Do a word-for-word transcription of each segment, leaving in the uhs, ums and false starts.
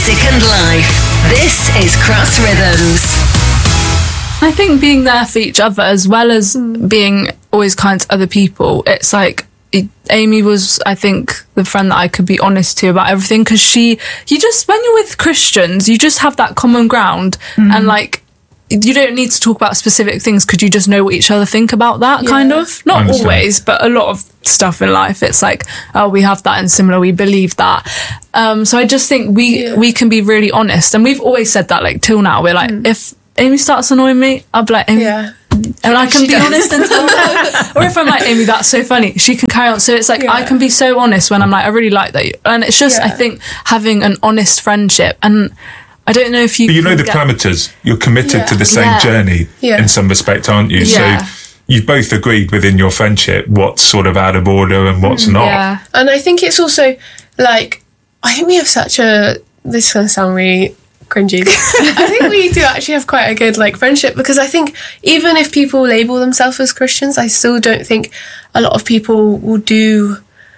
Second Life. This is Cross Rhythms. I think being there for each other, as well as being always kind to other people, it's like Amy was, I think, the friend that I could be honest to about everything, because she, you just, when you're with Christians, you just have that common ground, mm. and like, you don't need to talk about specific things because you just know what each other think about that, yeah. kind of. Not always, but a lot of stuff in life, it's like, oh, we have that and similar, we believe that. Um, so I just think we yeah. we can be really honest, and we've always said that, like, till now. We're like, mm. if Amy starts annoying me, I'll be like, Amy, yeah. and I can she be does. honest and tell her. Or if I'm like, Amy, that's so funny, she can carry on. So it's like, yeah. I can be so honest when I'm like, I really like that. And it's just, yeah. I think, having an honest friendship, and I don't know if you... But you know the get... parameters. You're committed yeah. to the same yeah. journey yeah. in some respect, aren't you? Yeah. So you've both agreed within your friendship what's sort of out of order and what's mm, not. Yeah. And I think it's also, like, I think we have such a... This is going to sound really cringy. I think we do actually have quite a good, like, friendship, because I think even if people label themselves as Christians, I still don't think a lot of people will do...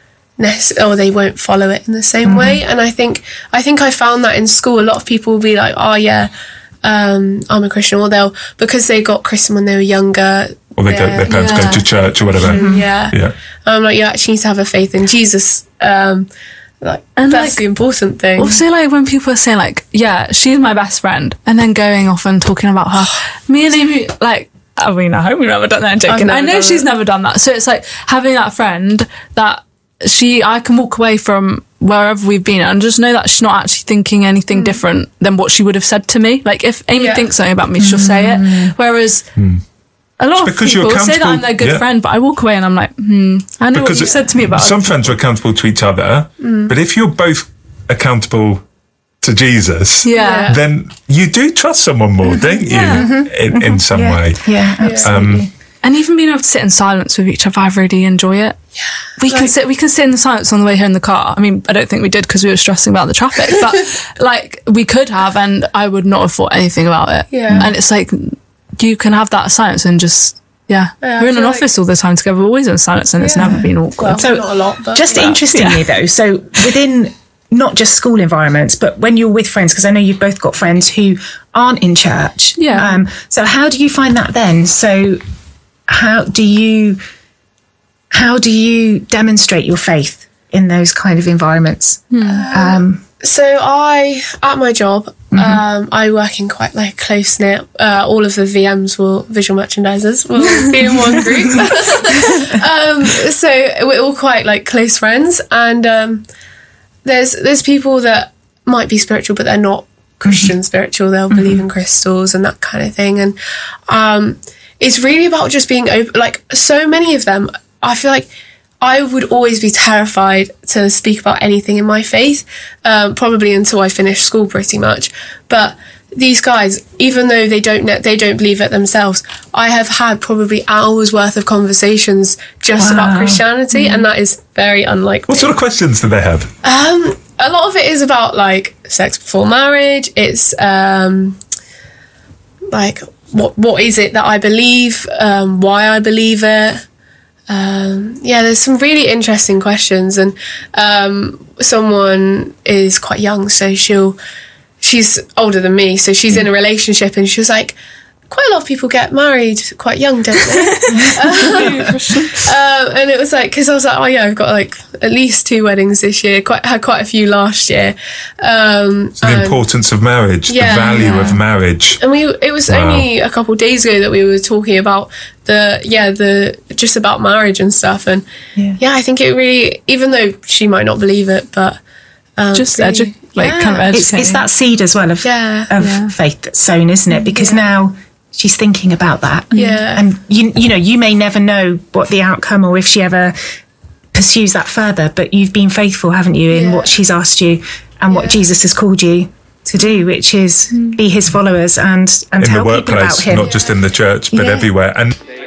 or they won't follow it in the same mm-hmm. way. And I think I think I found that in school, a lot of people will be like, oh yeah, um, I'm a Christian, or they'll, because they got Christian when they were younger, or they go, their parents yeah. go to church or whatever. Mm-hmm. Yeah, yeah. I'm like, you actually need to have a faith in Jesus. Um, like, and that's like, the important thing. Also, like, when people are saying like, yeah, she's my best friend, and then going off and talking about her, me and Amy, like, I mean, I hope we've never done that. I'm joking. I know she's it. never done that. So it's like having that friend that she, I can walk away from wherever we've been and just know that she's not actually thinking anything mm. different than what she would have said to me. Like, if Amy yeah. thinks something about me, she'll mm. say it. Whereas mm. a lot of people say that I'm their good yeah. friend, but I walk away and I'm like, hmm, I know because what you said to me about some it. friends are accountable to each other, mm. but if you're both accountable to Jesus, yeah. then you do trust someone more, don't you? Yeah. Mm-hmm. In, in some yeah. way. Yeah, absolutely. Um, And even being able to sit in silence with each other, I really enjoy it. Yeah, we like, can sit. We can sit in the silence on the way here in the car. I mean, I don't think we did because we were stressing about the traffic, but like we could have, and I would not have thought anything about it. Yeah, and it's like you can have that silence and just yeah. yeah we're in an like, office all the time together, we're always in silence, and yeah. it's never been awkward. Well, so not a lot, but just yeah. interestingly yeah. though, so within not just school environments, but when you're with friends, because I know you've both got friends who aren't in church. Yeah. Um, so how do you find that then? So. How do you how do you demonstrate your faith in those kind of environments? Hmm. Um, so I, at my job, mm-hmm. um, I work in quite like close knit. Uh, all of the V Ms will visual merchandisers will be in one group. um, so we're all quite like close friends, and um, there's there's people that might be spiritual, but they're not Christian mm-hmm. spiritual. They'll mm-hmm. believe in crystals and that kind of thing, and. Um, It's really about just being open. Like, so many of them, I feel like I would always be terrified to speak about anything in my faith, um, probably until I finished school pretty much. But these guys, even though they don't know, they don't believe it themselves, I have had probably hours worth of conversations just wow. about Christianity, mm. and that is very unlikely. What sort of questions do they have? Um, a lot of it is about, like, sex before marriage. It's, um, like... What what is it that I believe? Um, why I believe it? Um, yeah, there's some really interesting questions, and um, someone is quite young, so she'll she's older than me, so she's in a relationship, and she was like, quite a lot of people get married quite young, don't they? um, um, and it was like, because I was like, oh yeah, I've got like at least two weddings this year, quite had quite a few last year. Um, so the and, importance of marriage, yeah, the value yeah. of marriage. And we, it was wow. only a couple of days ago that we were talking about the, yeah, the, just about marriage and stuff. And yeah, yeah I think it really, even though she might not believe it, but um, just really, edu- like yeah. kind of educating. It's, it's that seed as well of, yeah. of yeah. faith that's sown, isn't it? Because yeah. now she's thinking about that. Yeah. And you you know, you may never know what the outcome or if she ever pursues that further, but you've been faithful, haven't you, in yeah. what she's asked you and yeah. what Jesus has called you to do, which is mm. be his followers and, and in tell the people about workplace, him. Not just in the church, but yeah. everywhere. And